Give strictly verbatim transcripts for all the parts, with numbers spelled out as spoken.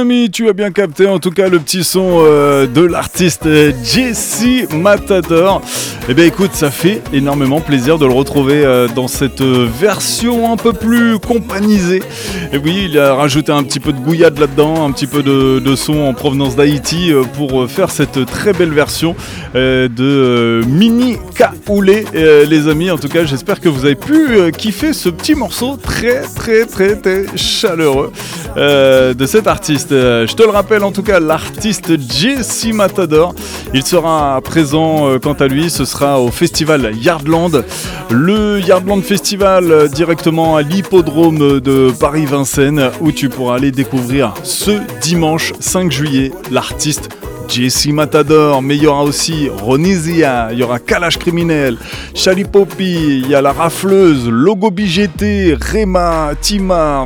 ami, tu as bien capté en tout cas le petit son euh, de l'artiste Jesse Matador. Eh bien écoute, ça fait énormément plaisir de le retrouver euh, dans cette version un peu plus companisée. Et oui, il a rajouté un petit peu de gouillade là-dedans, un petit peu de, de son en provenance d'Haïti euh, pour faire cette très belle version euh, de euh, Mini Kaoulé. Euh, les amis, en tout cas, j'espère que vous avez pu euh, kiffer ce petit morceau très très très très chaleureux euh, de cet artiste. Euh, je te le rappelle en tout cas, l'artiste Jesse Matador. Il sera présent euh, quant à lui, ce sera au festival Yardland. Le Yardland Festival euh, directement à l'hippodrome de Paris-Vincennes où tu pourras aller découvrir ce dimanche cinq juillet l'artiste Jesse Matador, mais il y aura aussi Ronisia, il y aura Kalash Criminel, Chalipopi, il y a La Rafleuse, Logo B G T, Rema, Timar,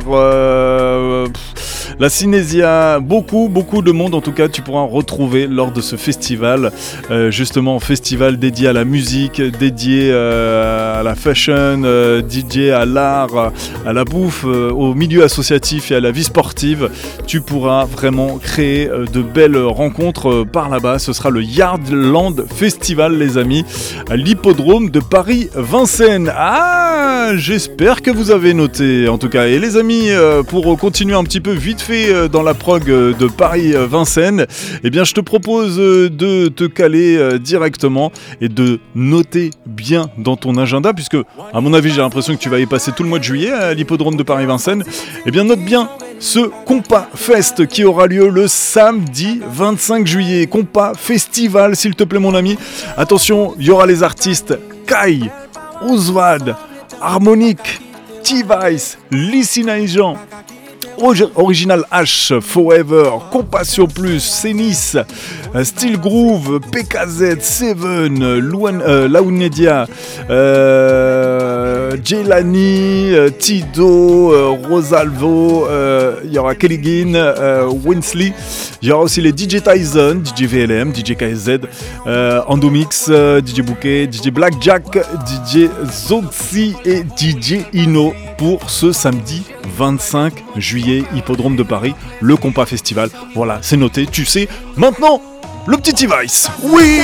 euh, La Cinésia, beaucoup, beaucoup de monde en tout cas tu pourras retrouver lors de ce festival, euh, justement festival dédié à la musique, dédié euh, à la fashion, euh, dédié à l'art, à la bouffe, euh, au milieu associatif et à la vie sportive. Tu pourras vraiment créer euh, de belles rencontres par là-bas. Ce sera le Yardland Festival, les amis, à l'hippodrome de Paris-Vincennes. Ah, j'espère que vous avez noté, en tout cas. Et les amis, euh, pour continuer un petit peu vite fait euh, dans la prog euh, de Paris-Vincennes, eh bien, je te propose euh, de te caler euh, directement et de noter bien dans ton agenda, puisque, à mon avis, j'ai l'impression que tu vas y passer tout le mois de juillet à l'hippodrome de Paris-Vincennes. Eh bien, note bien ce Compas Fest qui aura lieu le samedi vingt-cinq juillet. Compas Festival, s'il te plaît mon ami. Attention, il y aura les artistes Kai, Oswald, Harmonic, T-Vice, Lissina Jean, Original H, Forever, Compassion Plus, Sénis, Steel Groove, P K Z, Seven, Luan, euh, Launedia, euh, Jelani, euh, Tido, euh, Rosalvo, il euh, y aura Kelligin, euh, Winsley, il y aura aussi les D J Tyson, D J V L M, D J K S Z, euh, Andomix, euh, D J Bouquet, D J Blackjack, D J Zotzi et D J Ino pour ce samedi vingt-cinq juillet, hippodrome de Paris, le Compas Festival. Voilà, c'est noté, tu sais. Maintenant, le petit T-Vice. Oui!